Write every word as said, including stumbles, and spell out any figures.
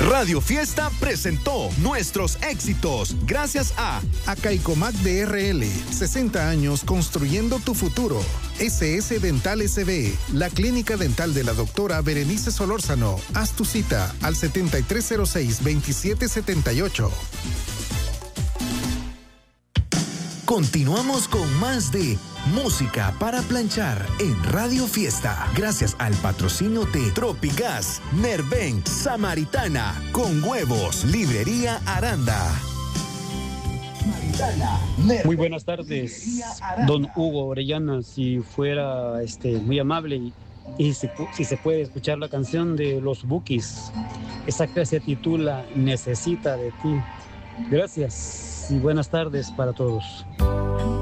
Radio Fiesta presentó nuestros éxitos gracias a Acaicomac D R L, sesenta años construyendo tu futuro. S S Dental S B, la clínica dental de la doctora Berenice Solórzano. Haz tu cita al setenta y tres cero seis, veintisiete setenta y ocho. Continuamos con más de Música para Planchar en Radio Fiesta. Gracias al patrocinio de Tropigas, Nerven, Samaritana, Con Huevos, Librería Aranda. Muy buenas tardes, don Hugo Orellana. Si fuera este, muy amable y, y si, si se puede escuchar la canción de los Bukis. Esa que se titula Necesita de ti. Gracias y buenas tardes para todos.